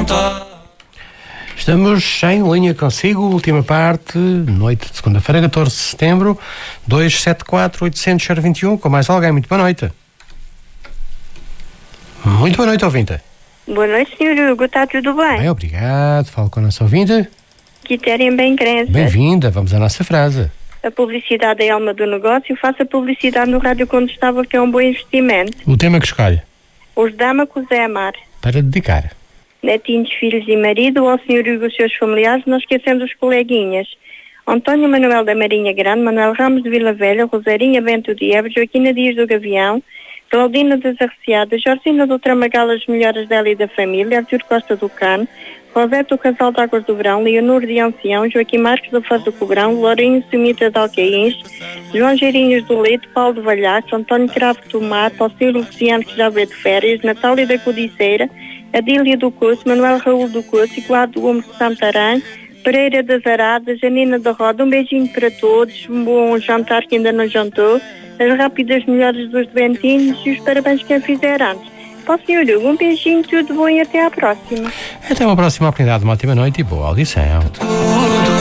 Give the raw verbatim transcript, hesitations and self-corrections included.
contar. Estamos em linha consigo, última parte, noite de segunda-feira, catorze de setembro, dois sete quatro, oito zero zero dois um, com mais alguém. Muito boa noite. Muito boa noite, ouvinte. Boa noite, senhor Hugo, está tudo bem? Bem, obrigado. Falo com a nossa ouvinte. Quitéria em bem crença. Bem-vinda, vamos à nossa frase. A publicidade é a alma do negócio, faça publicidade no rádio contestável, que é um bom investimento. O tema que escolhe? Os Damacos é amar. Para dedicar. Netinhos, filhos e marido, ao senhor Hugo e os seus familiares, não esquecendo os coleguinhas. António Manuel da Marinha Grande, Manuel Ramos de Vila Velha, Rosarinha Bento de Évora, Joaquina Dias do Gavião, Claudina das Arreciadas, Jorcina do Tramagal, as melhoras dela e da família, Artur Costa do Cano, Rosete do Casal de Águas do Verão, Leonor de Ancião, Joaquim Marques do Foz do Cobrão, Lourinho Sumita de Alcaíns, João Geirinhos do Leite, Paulo de Valhaço, António Cravo do Mato, Alceu Luciano que já veio de férias, Natália da Codiceira, Adília do Curso, Manuel Raul do Curso, Iguado do Humo de Santarém, Pereira das Aradas, Janina da Roda, um beijinho para todos, um bom jantar que ainda não jantou, as rápidas melhoras dos doentinhos e os parabéns que a fizeram antes. Para o senhor Hugo, um beijinho, tudo bom e até à próxima. Até uma próxima oportunidade, uma ótima noite e boa audição.